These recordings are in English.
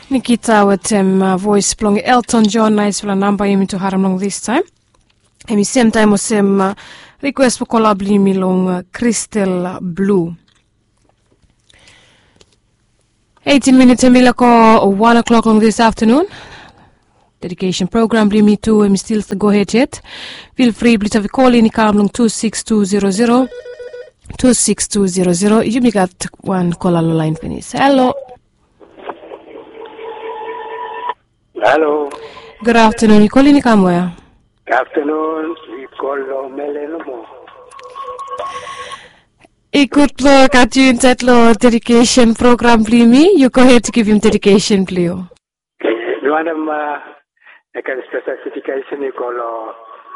Nikita with voice belong Elton John nice for a number him to haram long this time. And same time was request for collab me long Crystal Blue. 18 minutes and milako 1 o'clock long this afternoon. Dedication program bring me to still go ahead yet. Feel free please have a call in come long 26200 26200. You got one call on the line finish. Hello. Hello. Good afternoon. You calling come where? Good afternoon. We call Melenomo. Good look at you in that law dedication program, please me. You go ahead to give him dedication, please. You want them like a specification you call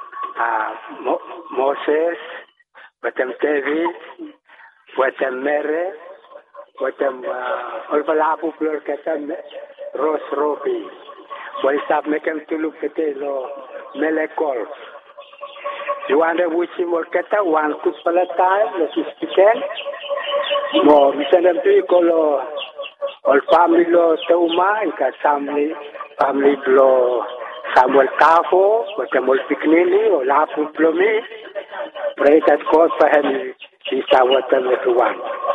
Moses, what them David, what them Mary, what them Olvalapu Plurkatam Rose Robi. What is up make them to look at the Melekol. You want to wish him or get one good palatine, let us begin. More, we send them to you call all family law Toma, and got family law Samuel Tafo, but the most Pignini or Lapu Plomi. Pray that God for him, he saw what them everyone.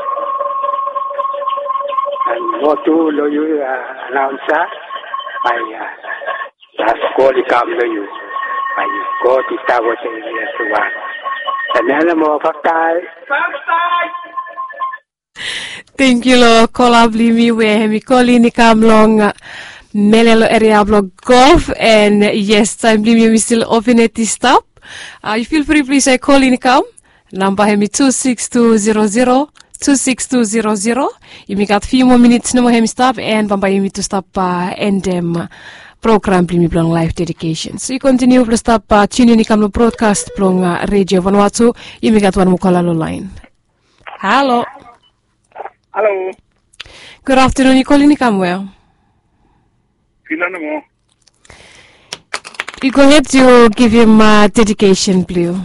And what do you announcer? That's called come to you. God is our everyone. And then more factile. Thank you, Lord. Call me where me calling come long Melelo area blog golf and yes, time me still open at this stop. You feel free please I call in come. Number me 26200. 26200. You may got few more minutes no more stop and bamba me to stop and program plimi plong live dedication. So you continue to stop tuning in the broadcast plong radio Vanuatu. You may got one mukola line. Hello. Hello. Good afternoon. You calling me come where? Filanamo. You go ahead to give him dedication, please.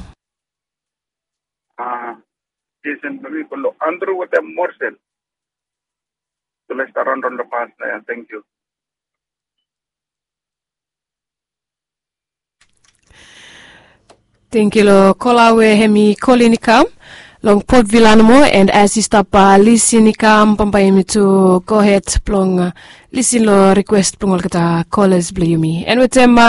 Jason Bamikolo. Andrew with a morsel. So let's start on the past there. Thank you. Thank you, Lord. Call our hemi calling come. Long Port Villanamo and as you stop listen come pampai to go ahead plong listen lo request plong kata callers blame and with them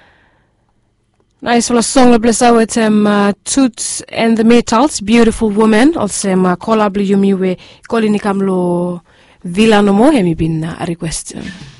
nice song bless out with them Toots and the Metals Beautiful Woman also call blame we calling come lo Villanamo hemi bin request.